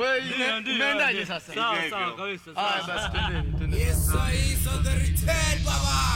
Wewe umeendaje sasa? Sawa, kabisa. Haya basi twendeni. Yes, I saw the return, baba.